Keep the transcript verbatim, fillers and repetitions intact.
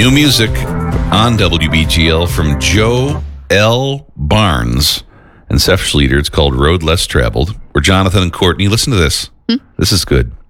New music on W B G L from Joe L. Barnes and Seth Schleter. It's called Road Less Traveled. We're Jonathan and Courtney. Listen to this. Hmm? This is good.